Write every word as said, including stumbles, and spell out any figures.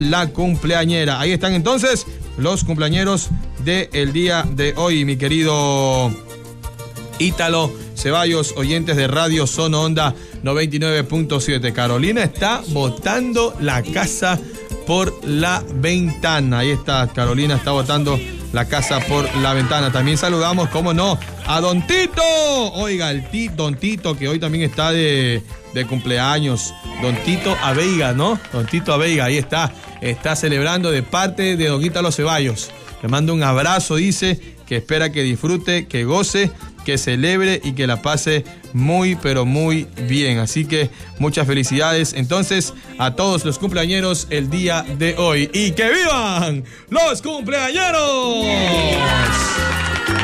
la cumpleañera. Ahí están entonces los cumpleañeros del día de hoy, mi querido Ítalo Ceballos, oyentes de Radio Zona Onda noventa y nueve punto siete. Carolina está botando la casa por la ventana. Ahí está, Carolina está botando la casa por la ventana. También saludamos, cómo no, a Don Tito. Oiga, el ti, Don Tito, que hoy también está de, de cumpleaños. Don Tito Aveiga, ¿no? Don Tito Aveiga, ahí está. Está celebrando de parte de Don Ítalo Ceballos. Le mando un abrazo, dice, que espera que disfrute, que goce, que celebre y que la pase muy, pero muy bien. Así que muchas felicidades entonces a todos los cumpleañeros el día de hoy. ¡Y que vivan los cumpleañeros!